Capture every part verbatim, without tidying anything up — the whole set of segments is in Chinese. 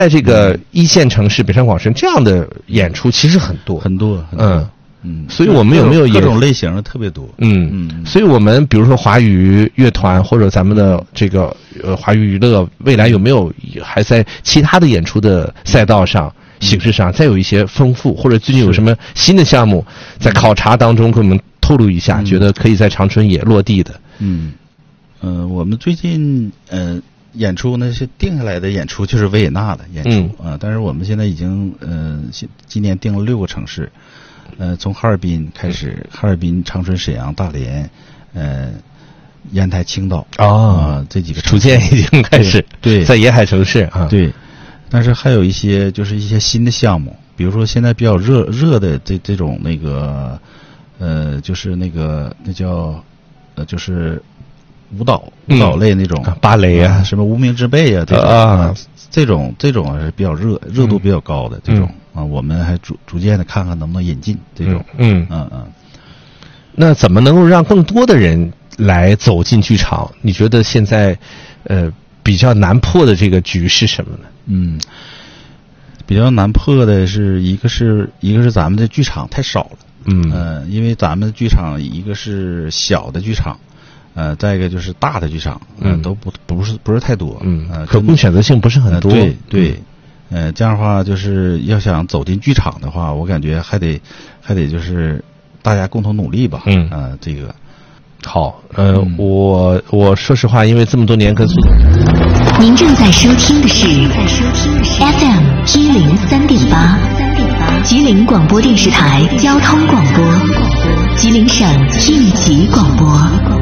在这个一线城市北上广深这样的演出其实很多很多，很多嗯嗯， 所以我们有没有各种类型的特别多？ 嗯嗯， 所以我们比如说华语乐团或者咱们的这个呃华语娱乐，未来有没有还在其他的演出的赛道上、形式上再有一些丰富，或者最近有什么新的项目在考察当中，给我们透露一下，觉得可以在长春也落地的？ 嗯，呃，我们最近呃。演出呢是定下来的演出，就是维也纳的演出啊、嗯呃，但是我们现在已经呃今今年定了六个城市，呃，从哈尔滨开始，哈尔滨、长春、沈阳、大连，呃，烟台、青岛啊、 哦呃、这几个逐渐已经开始对， 在沿海城市啊， 对，但是还有一些就是一些新的项目，比如说现在比较热热的这这种那个呃，就是那个那叫呃就是。舞蹈舞蹈类那种、 嗯、芭蕾啊， 什么无名之辈啊，这种啊， 这种这种是比较热热度比较高的、嗯、这种啊，我们还逐逐渐的看看能不能引进这种， 嗯嗯嗯。 那怎么能够让更多的人来走进剧场？你觉得现在呃比较难破的这个局是什么呢？ 嗯，比较难破的是一个是一个是咱们的剧场太少了， 嗯呃，因为咱们的剧场一个是小的剧场。呃，再一个就是大的剧场，嗯、呃，都不不是不是太多， 嗯， 呃， 可供选择性不是很多， 呃、对对，呃，这样的话就是要想走进剧场的话，我感觉还得还得就是大家共同努力吧， 嗯， 呃，这个好，呃， 嗯、 我我说实话，因为这么多年跟苏总， 您正在收听的是 F M 一零三点八，吉林广播电视台交通广播，吉林省应急广播。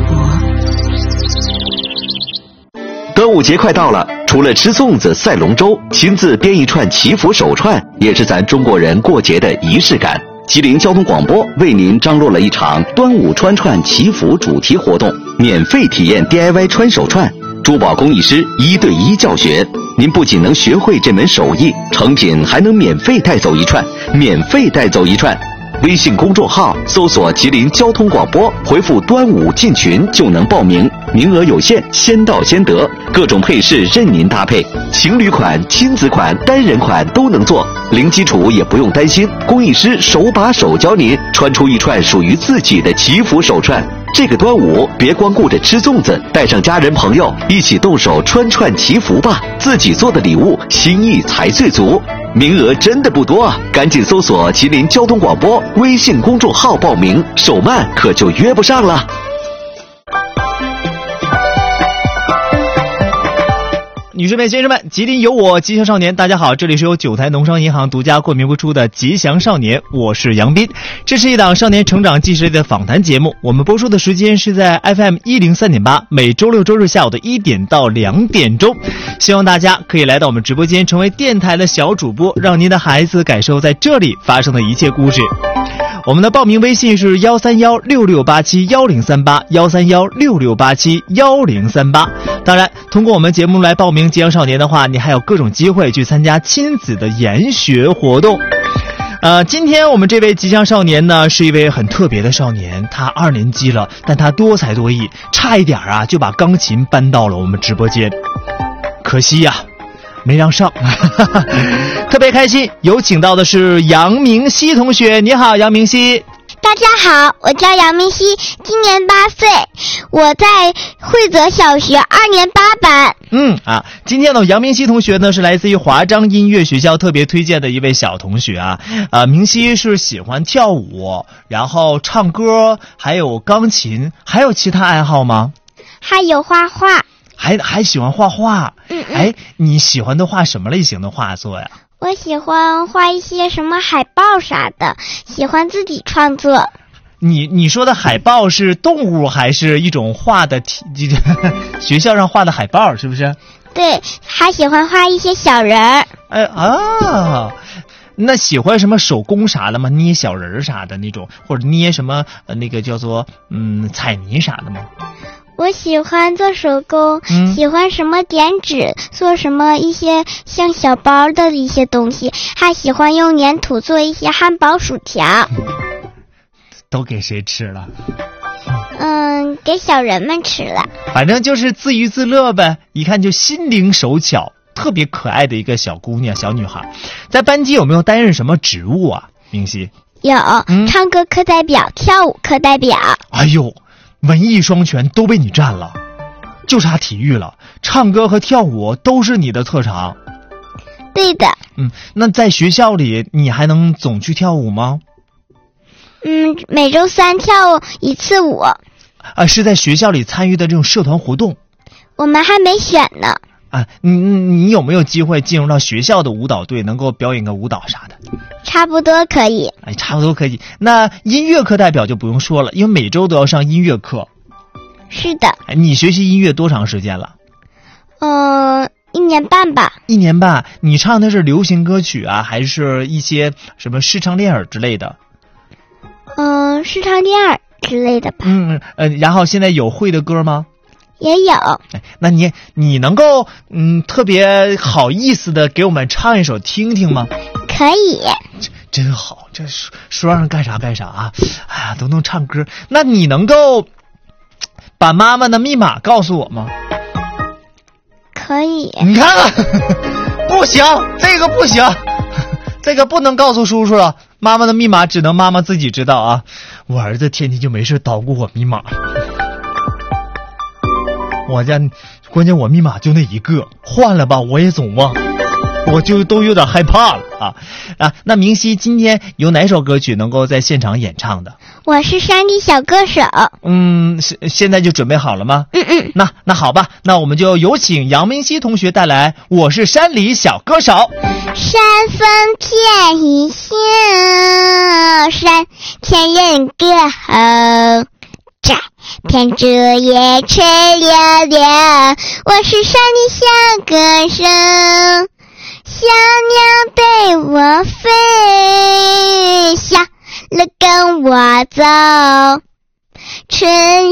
端午节快到了，除了吃粽子、赛龙舟，亲自编一串祈福手串，也是咱中国人过节的仪式感。吉林交通广播为您张罗了一场端午穿串祈福主题活动，免费体验 D I Y 穿手串，珠宝工艺师一对一教学。您不仅能学会这门手艺，成品还能免费带走一串，免费带走一串。微信公众号搜索吉林交通广播，回复端午进群就能报名，名额有限，先到先得，各种配饰任您搭配，情侣款、亲子款、单人款都能做，零基础也不用担心，工艺师手把手教您穿出一串属于自己的祈福手串。这个端午别光顾着吃粽子，带上家人朋友一起动手穿串祈福吧，自己做的礼物心意才最足。名额真的不多啊，赶紧搜索吉林交通广播微信公众号报名，手慢可就约不上了。 女士们、先生们，吉林有我，吉祥少年，大家好，这里是由九台农商银行独家冠名播出的吉祥少年，我是杨斌。这是一档少年成长纪实类的访谈节目，我们播出的时间是在 F M 一零三点八，每周六周日下午的一点到两点钟。希望大家可以来到我们直播间，成为电台的小主播，让您的孩子感受在这里发生的一切故事。我们的报名微信是幺三幺六六八七幺零三八幺三幺六六八七幺零三八。当然，通过我们节目来报名吉祥少年的话，你还有各种机会去参加亲子的研学活动。呃，今天我们这位吉祥少年呢，是一位很特别的少年，他二年级了，但他多才多艺，差一点啊就把钢琴搬到了我们直播间，可惜呀、啊。没让上特别开心，有请到的是杨明熙同学。你好，杨明熙。 大家好，我叫杨明熙，今年八岁，我在惠泽小学二年八班。 嗯啊，今天呢，杨明熙同学呢是来自于华章音乐学校特别推荐的一位小同学啊。呃，明熙是喜欢跳舞，然后唱歌，还有钢琴，还有其他爱好吗？ 还有画画。 还还喜欢画画。 嗯嗯。 哎，你喜欢的画什么类型的画作呀？ 我喜欢画一些什么海报啥的，喜欢自己创作。 你你说的海报是动物还是一种画的题？学校上画的海报是不是？ 对，还喜欢画一些小人儿。 哎啊，那喜欢什么手工啥的吗？捏小人啥的那种，或者捏什么呃那个叫做嗯彩泥啥的吗？ 我喜欢做手工、嗯、喜欢什么点纸，做什么一些像小包的一些东西，还喜欢用粘土做一些汉堡薯条。 都给谁吃了？ 嗯，给小人们吃了。 反正就是自娱自乐呗，一看就心灵手巧， 特别可爱的一个小姑娘、小女孩。在班级有没有担任什么职务啊？明熙有、 嗯、 唱歌课代表、跳舞课代表。 哎呦，文艺双全都被你占了，就差体育了。唱歌和跳舞都是你的特长。 对的。 嗯，那在学校里你还能总去跳舞吗？ 嗯，每周三跳一次舞。 啊，是在学校里参与的这种社团活动。 我们还没选呢。 啊，你你有没有机会进入到学校的舞蹈队，能够表演个舞蹈啥的？ 差不多可以。 哎，差不多可以。那音乐课代表就不用说了，因为每周都要上音乐课。 是的。 哎，你学习音乐多长时间了？ 嗯、呃，一年半吧。 一年半。你唱的是流行歌曲啊，还是一些什么视唱练耳之类的？ 嗯、呃，视唱练耳之类的吧。 嗯呃，然后现在有会的歌吗？ 也有。 哎，那你你能够嗯特别好意思的给我们唱一首听听吗？ 可以。 真好，这说说让人干啥干啥啊！哎呀，都能唱歌。那你能够把妈妈的密码告诉我吗？ 可以。 你看看，不行，这个不行，这个不能告诉叔叔了。妈妈的密码只能妈妈自己知道啊！我儿子天天就没事捣鼓我密码。我家关键我密码就那一个，换了吧我也总忘，我就都有点害怕了啊啊！那明熙今天有哪首歌曲能够在现场演唱的？ 我是山里小歌手。 嗯，现在就准备好了吗？ 嗯嗯。 那那好吧，那我们就有请杨明熙同学带来《我是山里小歌手》。 山峰天一秀，山天人歌喉。摘片竹叶垂柳柳，我是山里小歌手，小鸟对我飞，笑了跟我走，春